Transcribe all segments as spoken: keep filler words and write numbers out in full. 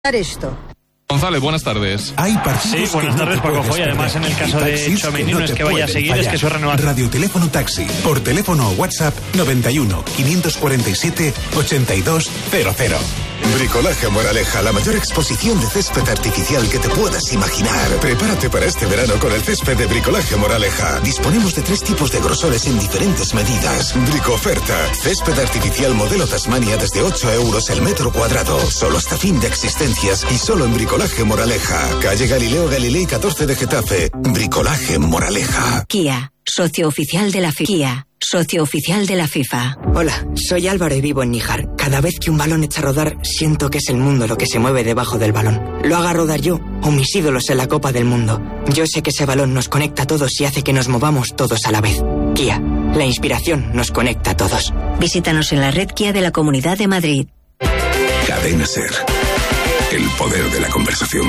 esto. González, buenas tardes. Hay partidos sí, buenas tardes, Paco Joy. Además, en el caso de Tchouaméni, no es que vaya a seguir, es que su renovación. Radioteléfono Taxi, por teléfono o WhatsApp noventa y uno, quinientos cuarenta y siete, ochenta y dos cero cero. Bricolaje Moraleja, la mayor exposición de césped artificial que te puedas imaginar. Prepárate para este verano con el césped de Bricolaje Moraleja. Disponemos de tres tipos de grosores en diferentes medidas. Bricoferta, césped artificial modelo Tasmania desde ocho euros el metro cuadrado. Solo hasta fin de existencias y solo en Bricolaje Moraleja. Calle Galileo Galilei catorce de Getafe. Bricolaje Moraleja. Kia, socio oficial de la FIFA. Kia, socio oficial de la FIFA. Hola, soy Álvaro y vivo en Níjar. Cada vez que un balón echa a rodar, siento que es el mundo lo que se mueve debajo del balón. Lo haga rodar yo o mis ídolos en la Copa del Mundo. Yo sé que ese balón nos conecta a todos y hace que nos movamos todos a la vez. Kia, la inspiración nos conecta a todos. Visítanos en la red Kia de la Comunidad de Madrid. Cadena Ser. El poder de la conversación.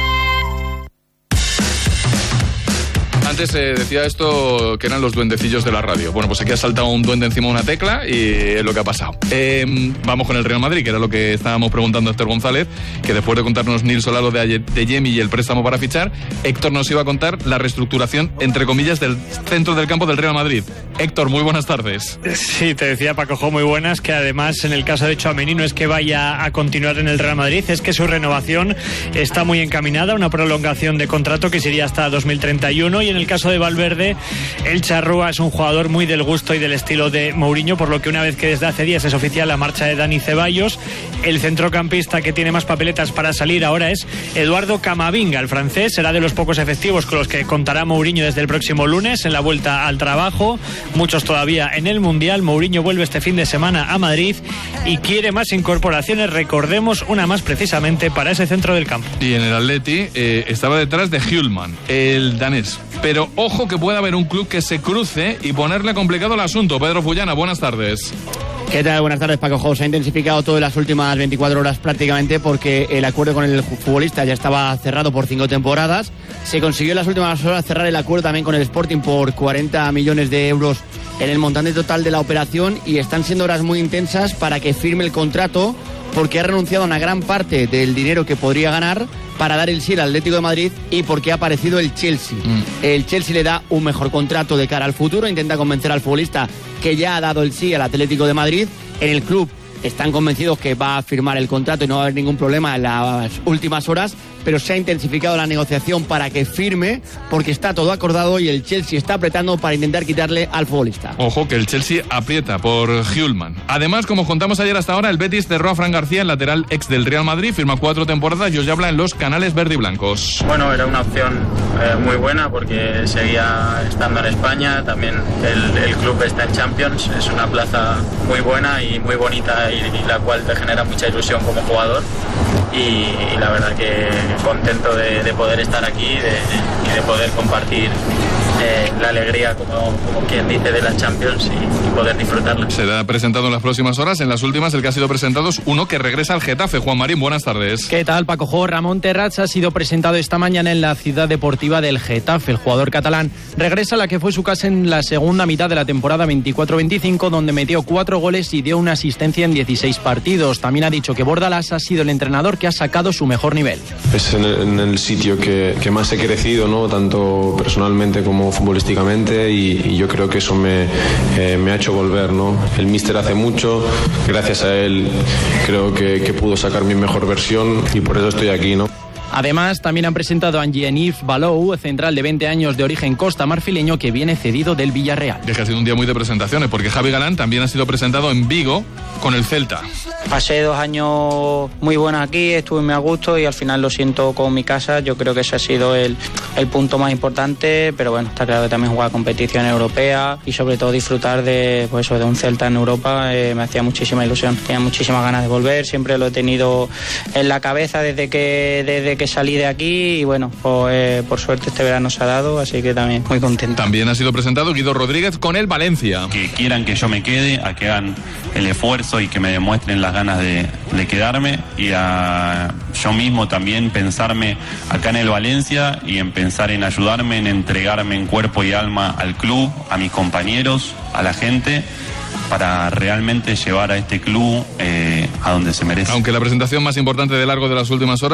Antes eh, decía esto que eran los duendecillos de la radio. Bueno, pues aquí ha saltado un duende encima de una tecla y es lo que ha pasado. Eh, vamos con el Real Madrid, que era lo que estábamos preguntando a Héctor González, que después de contarnos Nil Solado de, de Yemi y el préstamo para fichar, Héctor nos iba a contar la reestructuración, entre comillas, del centro del campo del Real Madrid. Héctor, muy buenas tardes. Sí, te decía Paco Jo, muy buenas, que además en el caso de Tchouaméni no es que vaya a continuar en el Real Madrid, es que su renovación está muy encaminada, una prolongación de contrato que sería hasta dos mil treinta y uno, y en el caso de Valverde, el charrúa es un jugador muy del gusto y del estilo de Mourinho, por lo que una vez que desde hace días es oficial la marcha de Dani Ceballos, el centrocampista que tiene más papeletas para salir ahora es Eduardo Camavinga, el francés, será de los pocos efectivos con los que contará Mourinho desde el próximo lunes en la vuelta al trabajo, muchos todavía en el Mundial. Mourinho vuelve este fin de semana a Madrid y quiere más incorporaciones, recordemos una más precisamente para ese centro del campo. Y en el Atleti eh, estaba detrás de Hjulman, el danés, pero ojo que puede haber un club que se cruce y ponerle complicado el asunto. Pedro Fullana, buenas tardes. ¿Qué tal? Buenas tardes, Paco Jo. Se ha intensificado todo en las últimas veinticuatro horas prácticamente porque el acuerdo con el futbolista ya estaba cerrado por cinco temporadas. Se consiguió en las últimas horas cerrar el acuerdo también con el Sporting por cuarenta millones de euros en el montante total de la operación, y están siendo horas muy intensas para que firme el contrato, porque ha renunciado a una gran parte del dinero que podría ganar para dar el sí al Atlético de Madrid y porque ha aparecido el Chelsea. Mm. El Chelsea le da un mejor contrato de cara al futuro, intenta convencer al futbolista que ya ha dado el sí al Atlético de Madrid. En el club están convencidos que va a firmar el contrato y no va a haber ningún problema en las últimas horas, pero se ha intensificado la negociación para que firme, porque está todo acordado y el Chelsea está apretando para intentar quitarle al futbolista. Ojo que el Chelsea aprieta por Hjulman. Además, como contamos ayer hasta ahora, el Betis cerró a Fran García, el lateral ex del Real Madrid, firma cuatro temporadas y os habla en los canales verde y blancos. Bueno, era una opción eh, muy buena porque seguía estando en España, también el, el club está en Champions, es una plaza muy buena y muy bonita y, y la cual te genera mucha ilusión como jugador y, y la verdad que contento de, de poder estar aquí de, y de poder compartir eh, la alegría, como, como quien dice, de la Champions y, y poder disfrutarla. Será presentado en las próximas horas. En las últimas, el que ha sido presentado es uno que regresa al Getafe. Juan Marín, buenas tardes. ¿Qué tal, Paco Jo? Ramón Terrats ha sido presentado esta mañana en la ciudad deportiva del Getafe. El jugador catalán regresa a la que fue su casa en la segunda mitad de la temporada veinticuatro veinticinco, donde metió cuatro goles y dio una asistencia en dieciséis partidos. También ha dicho que Bordalás ha sido el entrenador que ha sacado su mejor nivel. Es en el, en el sitio que, que más he crecido, ¿no? Tanto personalmente como futbolísticamente, y, y yo creo que eso me, eh, me ha hecho volver, ¿no? El míster hace mucho, gracias a él creo que, que pudo sacar mi mejor versión y por eso estoy aquí, ¿no? Además, también han presentado a Jean-Yves Balou, central de veinte años de origen costa-marfileño que viene cedido del Villarreal. Es que ha sido un día muy de presentaciones, porque Javi Galán también ha sido presentado en Vigo con el Celta. Pasé dos años muy buenos aquí, estuve muy a gusto y al final lo siento con mi casa. Yo creo que ese ha sido el, el punto más importante, pero bueno, está claro que también jugar competición europea y sobre todo disfrutar de, pues eso, de un Celta en Europa eh, me hacía muchísima ilusión. Tenía muchísimas ganas de volver, siempre lo he tenido en la cabeza desde que, desde que salí de aquí y bueno, pues, eh, por suerte este verano se ha dado, así que también muy contento. También ha sido presentado Guido Rodríguez con el Valencia. Que quieran que yo me quede, a que hagan el esfuerzo y que me demuestren las ganas de, de quedarme, y a yo mismo también pensarme acá en el Valencia y en pensar en ayudarme, en entregarme en cuerpo y alma al club, a mis compañeros, a la gente, para realmente llevar a este club eh, a donde se merece. Aunque la presentación más importante de largo de las últimas horas